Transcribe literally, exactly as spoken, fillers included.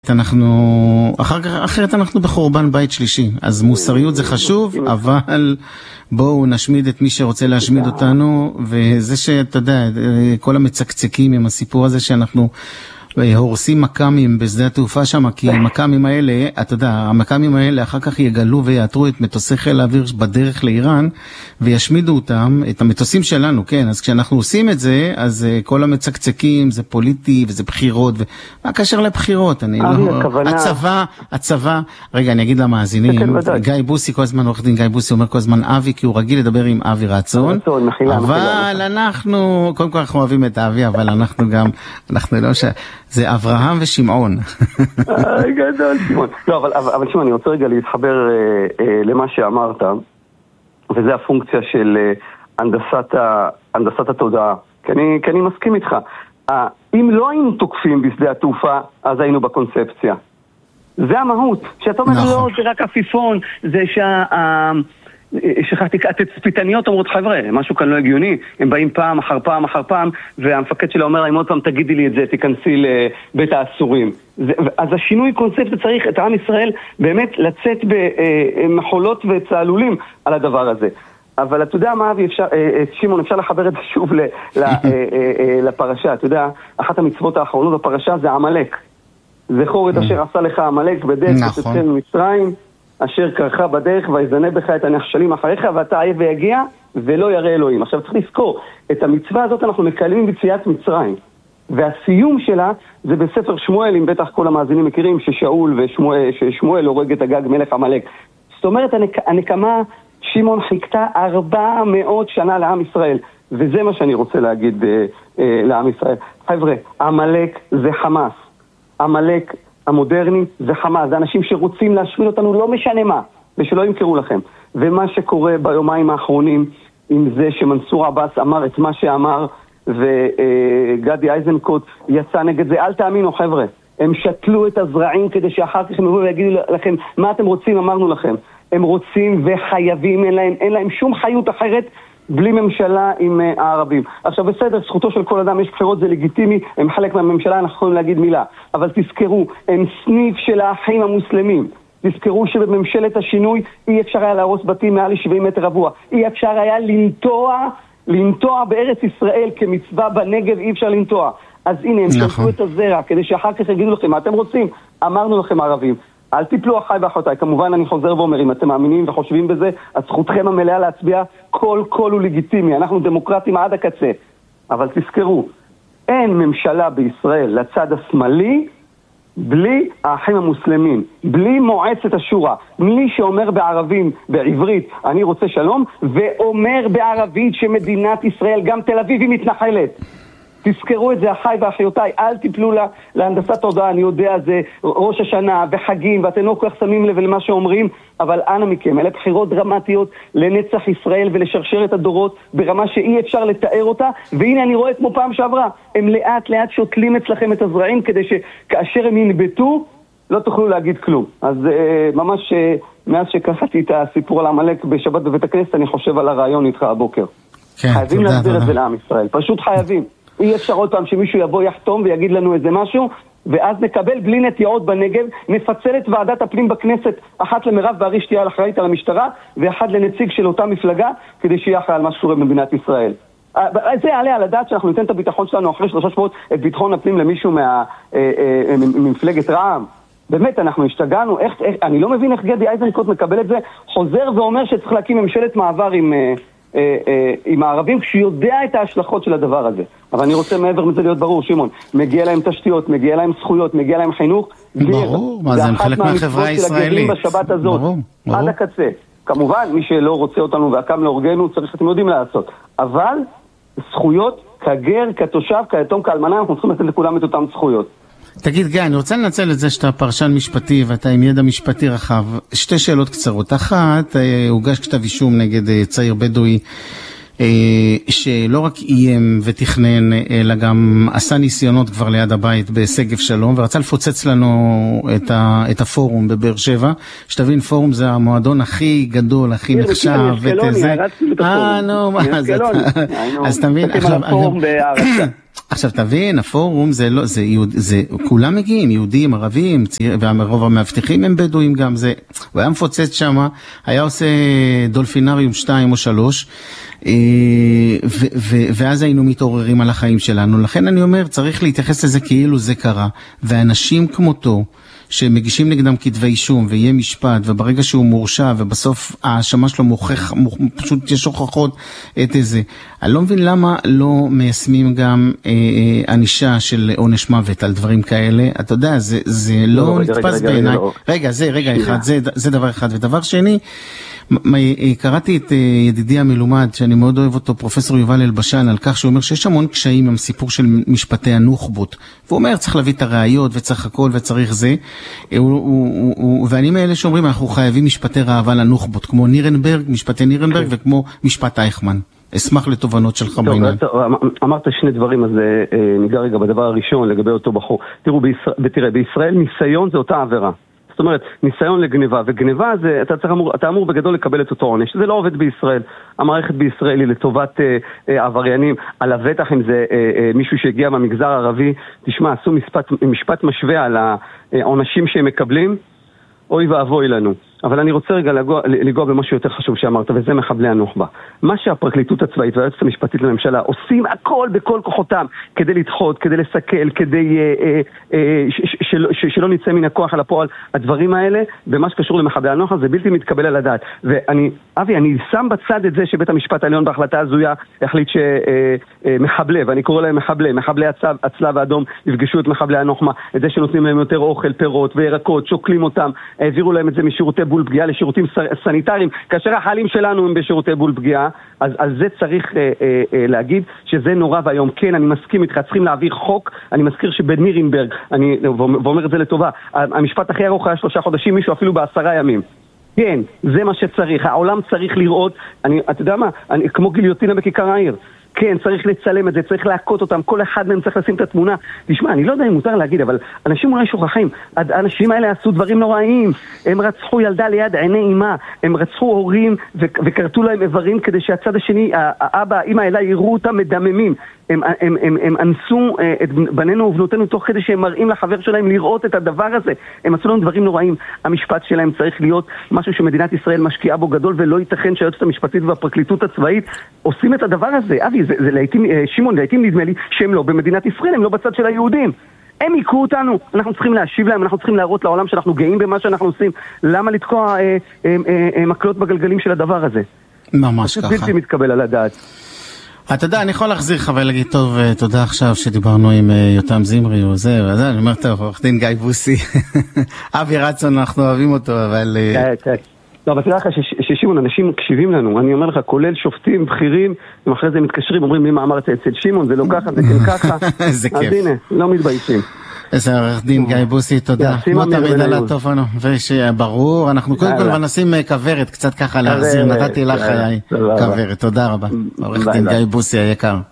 אנחנו, אחר כך, אחרת אנחנו בחורבן בית שלישי, אז מוסריות זה חשוב, אבל בואו נשמיד את מי שרוצה להשמיד אותנו, וזה שאתה יודע, כל המצקצקים עם הסיפור הזה שאנחנו הורסים מקמים בשדה התעופה שם, כי המקמים האלה, אתה יודע, המקמים האלה אחר כך יגלו ויעתרו את מטוסי חיל האוויר בדרך לאיראן, וישמידו אותם, את המטוסים שלנו, כן, אז כשאנחנו עושים את זה, אז כל המצקצקים, זה פוליטי, וזה בחירות, ומה קשר לבחירות? אני לא... הצבא, הצבא, רגע, אני אגיד למאזינים, גיא בוסי, כל הזמן, עורך דין גיא בוסי אומר כל הזמן אבי, כי הוא רגיל לדבר עם אבי רצון, אבל אנחנו, קודם כל אנחנו אוהבים את אבי, אבל אנחנו גם, אנחנו לא ש... זה אברהם ושמעון. גדול, שמעון. לא, אבל, אבל שמעון, אני רוצה רגע להתחבר אה, אה, למה שאמרת, וזה הפונקציה של אה, הנדסת, ה, הנדסת התודעה. כי אני, כי אני מסכים איתך. אה, אם לא היינו תוקפים בשדה התעופה, אז היינו בקונספציה. זה המהות. שאתה אומר, לא, זה רק אפיפון, זה שה... אה, שכחתי, התצפיתניות אומרות, חבר'ה, משהו כאן לא הגיוני, הם באים פעם אחר פעם אחר פעם, והמפקד שלה אומר, אם עוד פעם תגידי לי את זה, תיכנסי לבית האסורים. זה, אז השינוי קונספט צריך את עם ישראל באמת לצאת במחולות וצעלולים על הדבר הזה. אבל אתה יודע מה, אבי, אפשר, שימון, אפשר לחבר את זה שוב לפרשה. אתה יודע, אחת המצוות האחרונות בפרשה זה עמלק. זכור את אשר עשה לך עמלק בדרך שתצא ממצרים, אשר קרחה בדרך ויזנה בך את הנחשלים אחריך ואתה עייף ויגיע ולא ירא אלוהים. עכשיו צריך לזכור, את המצווה הזאת אנחנו מקיימים ביציאת מצרים, והסיום שלה זה בספר שמואל, אם בטח כל המאזינים מכירים, ששאול ושמואל, ששמואל הורג את הגג מלך עמלק. זאת אומרת, הנק, הנקמה, שמעון חיכתה ארבע מאות שנה לעם ישראל, וזה מה שאני רוצה להגיד אה, אה, לעם ישראל. חבר'ה, עמלק זה חמאס. עמלק המודרני זה חמאס, זה אנשים שרוצים להשמיד אותנו, לא משנה מה, ושלא ימכרו לכם. ומה שקורה ביומיים האחרונים, עם זה שמנסור עבאס אמר את מה שאמר, וגדי איזנקוט יצא נגד זה, אל תאמינו חבר'ה, הם שתלו את הזרעים כדי שאחר כך הם יבואו ויגידו לכם, מה אתם רוצים, אמרנו לכם. הם רוצים וחייבים, אין להם, אין להם שום חיות אחרת, בלי ממשלה עם uh, הערבים. עכשיו בסדר, זכותו של כל אדם, יש בחירות, זה לגיטימי, הם חלק מהממשלה, אנחנו יכולים להגיד מילה. אבל תזכרו, הם סניף של האחים המוסלמים. תזכרו שבממשלת השינוי אי אפשר היה להרוס בתים מעל שבעים מטר רבוע. אי אפשר היה לנטוע, לנטוע בארץ ישראל כמצווה בנגב, אי אפשר לנטוע. אז הנה, הם תלכו את הזרע, כדי שאחר כך יגידו לכם, מה אתם רוצים? אמרנו לכם ערבים. אל תיפלו אחי ואחותיי, כמובן אני חוזר ואומר, אם אתם מאמינים וחושבים בזה, אז זכותכם המלאה להצביע, כל כל הוא לגיטימי, אנחנו דמוקרטים עד הקצה. אבל תזכרו, אין ממשלה בישראל לצד השמאלי, בלי האחים המוסלמים, בלי מועצת השורה, בלי שאומר בערבים, בעברית, אני רוצה שלום, ואומר בערבית שמדינת ישראל, גם תל אביב היא מתנחלת. תזכרו את זה, אחי ואחיותיי, אל תיפלו לה, להנדסת תודעה, אני יודע, זה ראש השנה וחגים, ואתם לא כל כך שמים לב למה שאומרים, אבל אנא מכם, אלה בחירות דרמטיות לנצח ישראל ולשרשר את הדורות ברמה שאי אפשר לתאר אותה, והנה אני רואה כמו פעם שעברה, הם לאט לאט שותלים אצלכם את הזרעים, כדי שכאשר הם ינבטו, לא תוכלו להגיד כלום. אז uh, ממש uh, מאז שקראתי את הסיפור על עמלק בשבת בבית הכנסת, אני חושב על הרעיון איתך הבוקר. כן, חייבים להסביר את זה לעם ישראל, פשוט חייבים. אי אפשר עוד פעם שמישהו יבוא יחתום ויגיד לנו איזה משהו, ואז נקבל בלי נטיעות בנגב, נפצל את ועדת הפנים בכנסת, אחת למירב בארי שתהיה אחראית על המשטרה, ואחת לנציג של אותה מפלגה, כדי שיהיה אחראי על מה שקורה במדינת ישראל. זה יעלה על הדעת שאנחנו ניתן את הביטחון שלנו אחרי שלושה שבועות, את ביטחון הפנים למישהו ממפלגת רע"מ. באמת, אנחנו השתגענו, איך, איך, אני לא מבין איך גדי איזנקוט מקבל את זה, חוזר ואומר שצריך להקים ממשלת מעבר עם... אה, אה, עם הערבים, כשיודע את ההשלכות של הדבר הזה. אבל אני רוצה מעבר מזה להיות ברור, שמעון, מגיע להם תשתיות, מגיע להם זכויות, מגיע להם חינוך. ברור, מה זה הם חלק מהחברה הישראלית. בשבת הזאת, ברור, ברור. עד הקצה. כמובן, מי שלא רוצה אותנו והקם להורגנו, צריך אתם יודעים לעשות. אבל זכויות כגר, כתושב, כיתום, כאלמנה, אנחנו צריכים לתת לכולם את אותם זכויות. תגיד גיא, אני רוצה לנצל את זה שאתה פרשן משפטי ואתה עם ידע משפטי רחב. שתי שאלות קצרות. אחת, הוגש כתב אישום נגד צעיר בדואי שלא רק איים ותכנן, אלא גם עשה ניסיונות כבר ליד הבית בסגב שלום, ורצה לפוצץ לנו את, ה, את הפורום בבאר שבע. שתבין, פורום זה המועדון הכי גדול, הכי נחשב. אה, נו, מה זה? אז תבין, עכשיו... עכשיו תבין, הפורום זה לא, זה יהוד, זה, כולם מגיעים, יהודים, ערבים, צעיר, והרוב המאבטחים הם בדואים גם, זה, הוא היה מפוצץ שם, היה עושה דולפינריום שתיים או שלוש, ו, ו, ואז היינו מתעוררים על החיים שלנו. לכן אני אומר, צריך להתייחס לזה כאילו זה קרה, ואנשים כמותו, שמגישים נגדם כתבי אישום ויהיה משפט, וברגע שהוא מורשע ובסוף האשמה שלו מוכח, פשוט יש הוכחות את זה. אני לא מבין למה לא מיישמים גם ענישה של עונש מוות על דברים כאלה. אתה יודע, זה, זה לא, לא נתפס בעיניי. רגע, זה רגע אחד, זה, זה דבר אחד. ודבר שני, קראתי את ידידי המלומד, שאני מאוד אוהב אותו, פרופסור יובל אלבשן, על כך שהוא אומר שיש המון קשיים עם סיפור של משפטי הנוח'בות. והוא אומר, צריך להביא את הראיות וצריך הכל וצריך זה. הוא, הוא, הוא, ואני מאלה שאומרים, אנחנו חייבים משפטי ראווה לנוח'בות, כמו נירנברג, משפטי נירנברג, וכמו משפט אייכמן. אשמח לתובנות שלך בעניין. אמרת שני דברים, אז ניגע רגע בדבר הראשון לגבי אותו בחור. תראו, תראה, בישראל ניסיון זה אותה עבירה. זאת אומרת, ניסיון לגניבה, וגניבה זה, אתה, צריך אמור, אתה אמור בגדול לקבל את אותו עונש. זה לא עובד בישראל. המערכת בישראל היא לטובת אה, אה, עבריינים, על הבטח אם זה אה, אה, מישהו שהגיע מהמגזר הערבי, תשמע, עשו משפט, משפט משווה על העונשים שהם מקבלים, אוי ואבוי לנו. אבל אני רוצה רגע לגוע, לגוע במשהו יותר חשוב שאמרת, וזה מחבלי הנוח'בה. מה שהפרקליטות הצבאית והיועצת המשפטית לממשלה עושים הכל בכל כוחותם כדי לדחות, כדי לסכל, כדי אה, אה, אה, ש, של, ש, שלא נצא מן הכוח על הפועל. הדברים האלה, במה שקשור למחבלי הנוח'בה, זה בלתי מתקבל על הדעת. ואני, אבי, אני שם בצד את זה שבית המשפט העליון בהחלטה הזויה החליט שמחבלי, אה, אה, ואני קורא להם מחבלי, מחבלי הצלב, הצלב האדום, יפגשו את מחבלי הנוח'בה, את זה שנותנים להם יותר אוכל, פירות וירקות, שוקלים אותם, העבירו להם את זה משירותי בול פגיעה לשירותים סניטריים, כאשר החיילים שלנו הם בשירותי בול פגיעה, אז על זה צריך אה, אה, אה, להגיד שזה נורא והיום. כן, אני מסכים איתך, צריכים להעביר חוק. אני מזכיר שבנירנברג, אני ואומר את זה לטובה, המשפט הכי ארוך היה שלושה חודשים, מישהו אפילו בעשרה ימים. כן, זה מה שצריך, העולם צריך לראות, אני, אתה יודע מה, אני, כמו גיליוטינה בכיכר העיר. כן, צריך לצלם את זה, צריך להכות אותם, כל אחד מהם צריך לשים את התמונה. תשמע, אני לא יודע אם מותר להגיד, אבל אנשים אולי שוכחים, האנשים האלה עשו דברים נוראים, הם רצחו ילדה ליד עיני אימה, הם רצחו הורים וקרתו להם איברים כדי שהצד השני, האבא, האמא אליי, יראו אותם מדממים. הם, הם, הם, הם אנסו את בנינו ובנותינו תוך כדי שהם מראים לחבר שלהם לראות את הדבר הזה. הם עשו לנו דברים נוראים. המשפט שלהם צריך להיות משהו שמדינת ישראל משקיעה בו גדול, ולא ייתכן שהיועצת המשפטית והפרקליטות הצבאית עושים את הדבר הזה. אבי, זה, זה לעתים, שמעון, לעתים נדמה לי שהם לא במדינת ישראל, הם לא בצד של היהודים. הם יקרו אותנו, אנחנו צריכים להשיב להם, אנחנו צריכים להראות לעולם שאנחנו גאים במה שאנחנו עושים. למה לתקוע אה, אה, אה, מקלות בגלגלים של הדבר הזה? ממש ככה. זה בלתי מתקבל על הדעת. אתה יודע, אני יכול להחזיר לך ולהגיד, טוב, תודה עכשיו שדיברנו עם יותם זמרי או זה, וזה, אני אומר, טוב, עורך דין גיא בוסי, אבי רצון, אנחנו אוהבים אותו, אבל... כן, כן. לא, אבל תראה לך ששימון, אנשים מקשיבים לנו, אני אומר לך, כולל שופטים, בכירים, הם אחרי זה מתקשרים, אומרים לי מה אמרת אצל שימון, זה לא ככה, זה כן ככה. זה כיף. אז הנה, לא מתביישים. איזה עורך דין גיא בוסי, תודה. כמו תמיד על הטופנו, ושברור, אנחנו קודם כל נשים כברת, קצת ככה להחזיר, נתתי לך חיי כברת, תודה רבה. עורך דין גיא בוסי היקר.